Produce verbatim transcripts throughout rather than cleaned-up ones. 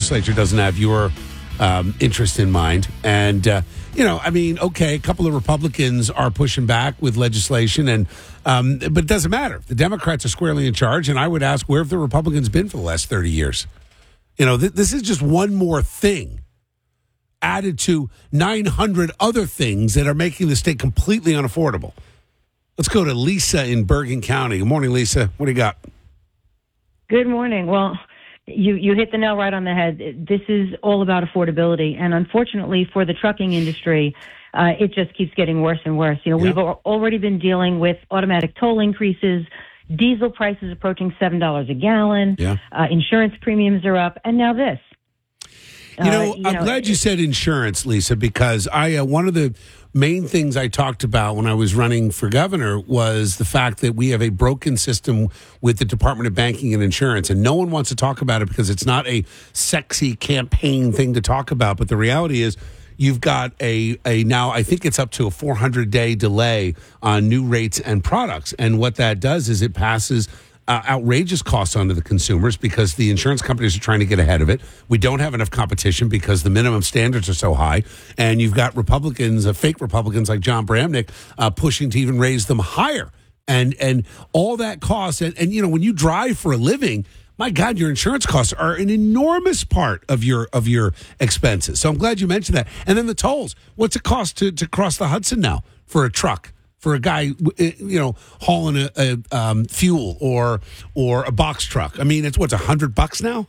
legislature doesn't have your um, interest in mind. And, uh, you know, I mean, okay, a couple of Republicans are pushing back with legislation, and um, but it doesn't matter. The Democrats are squarely in charge, and I would ask, where have the Republicans been for the last thirty years? You know, th- this is just one more thing added to nine hundred other things that are making the state completely unaffordable. Let's go to Lisa in Bergen County. Good morning, Lisa. What do you got? Good morning. Well, you, you hit the nail right on the head. This is all about affordability. And unfortunately for the trucking industry, uh, it just keeps getting worse and worse. You know, Yeah. we've al- already been dealing with automatic toll increases, diesel prices approaching seven dollars a gallon, Yeah. uh, insurance premiums are up, and now this. You know, Uh, you I'm know, glad you said insurance, Lisa, because I uh, one of the main things I talked about when I was running for governor was the fact that we have a broken system with the Department of Banking and Insurance, and no one wants to talk about it because it's not a sexy campaign thing to talk about. But the reality is, you've got a, a now, I think it's up to a four hundred day delay on new rates and products. And what that does is it passes uh, outrageous costs onto the consumers because the insurance companies are trying to get ahead of it. We don't have enough competition because the minimum standards are so high. And you've got Republicans, uh, fake Republicans like John Bramnick, uh, pushing to even raise them higher. And and all that costs. And, and, you know, when you drive for a living, my God, your insurance costs are an enormous part of your of your expenses. So I'm glad you mentioned that. And then the tolls. What's it cost to, to cross the Hudson now for a truck, for a guy, you know, hauling a, a um, fuel or or a box truck? I mean, it's what's a hundred bucks now.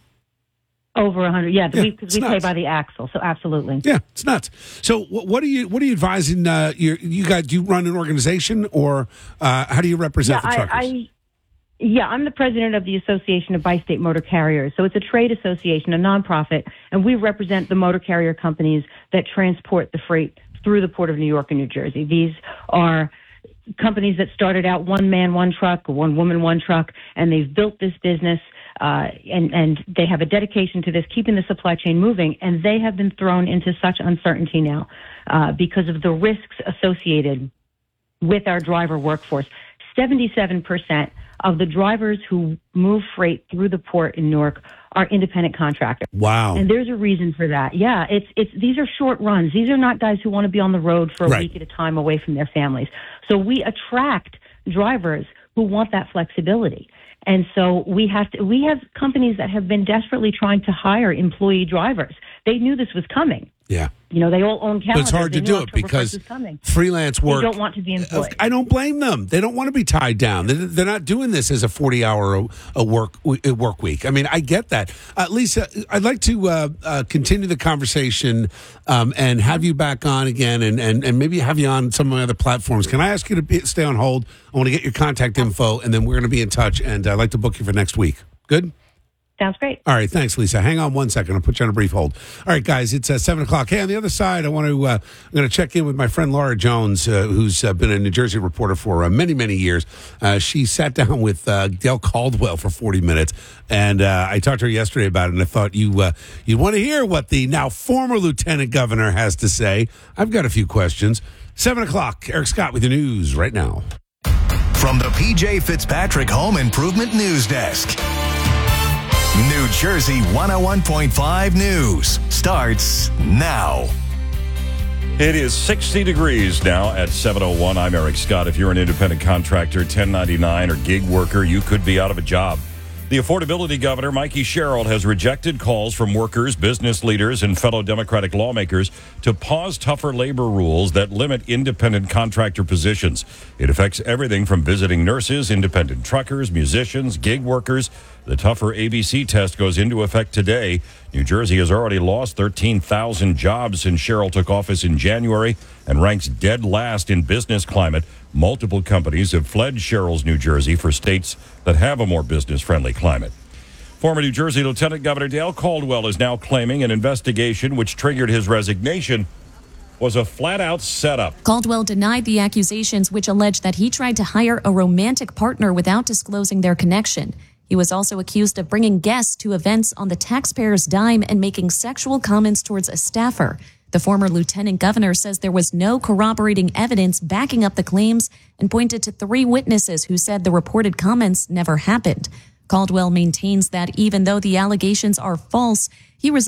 Over a hundred, yeah, Yeah, because it's we, we pay nuts. by the axle, so absolutely. Yeah, it's nuts. So what, what are you what are you advising? Uh, you you guys, do you run an organization, or uh, how do you represent Yeah, the truckers? I, I, yeah, I'm the president of the Association of Bi-State Motor Carriers. So it's a trade association, a nonprofit, and we represent the motor carrier companies that transport the freight through the Port of New York and New Jersey. These are companies that started out one man, one truck, or one woman, one truck, and they've built this business. Uh, and, and they have a dedication to this, keeping the supply chain moving, and they have been thrown into such uncertainty now uh, because of the risks associated with our driver workforce. seventy-seven percent of the drivers who move freight through the port in Newark are independent contractors. Wow. And there's a reason for that. Yeah, it's it's these are short runs. These are not guys who want to be on the road for a Right. week at a time away from their families. So we attract drivers who want that flexibility. And so we have to, we have companies that have been desperately trying to hire employee drivers. They knew this was coming. Yeah. You know, they all own calendars. But it's hard They to knew do it October because first was coming. freelance work. They don't want to be employed. I don't blame them. They don't want to be tied down. They're they're not doing this as a forty-hour a, a work a work week. I mean, I get that. Uh, Lisa, I'd like to uh, uh, continue the conversation um, and have you back on again, and, and, and maybe have you on some of my other platforms. Can I ask you to be, stay on hold? I want to get your contact info, and then we're going to be in touch, and I'd like to book you for next week. Good? Sounds great. All right, thanks, Lisa. Hang on one second. I'll put you on a brief hold. All right, guys, it's uh, seven o'clock. Hey, on the other side, I want to. Uh, I'm going to check in with my friend Laura Jones, uh, who's uh, been a New Jersey reporter for uh, many, many years. Uh, she sat down with uh, Dale Caldwell for forty minutes, and uh, I talked to her yesterday about it. And I thought you uh, you want to hear what the now former lieutenant governor has to say. I've got a few questions. Seven o'clock. Eric Scott with the news right now. From the P J Fitzpatrick Home Improvement News Desk. New Jersey one oh one point five News starts now. It is sixty degrees now at seven oh one. I'm Eric Scott. If you're an independent contractor, ten ninety-nine, or gig worker, you could be out of a job. The affordability governor, Mikey Sherrill, has rejected calls from workers, business leaders, and fellow Democratic lawmakers to pause tougher labor rules that limit independent contractor positions. It affects everything from visiting nurses, independent truckers, musicians, gig workers. The tougher A B C test goes into effect today. New Jersey has already lost thirteen thousand jobs since Sherrill took office in January and ranks dead last in business climate. Multiple companies have fled Sherrill's New Jersey for states that have a more business-friendly climate. Former New Jersey Lieutenant Governor Dale Caldwell is now claiming an investigation which triggered his resignation was a flat-out setup. Caldwell denied the accusations, which alleged that he tried to hire a romantic partner without disclosing their connection. He was also accused of bringing guests to events on the taxpayer's dime and making sexual comments towards a staffer. The former lieutenant governor says there was no corroborating evidence backing up the claims and pointed to three witnesses who said the reported comments never happened. Caldwell maintains that even though the allegations are false, he resigned.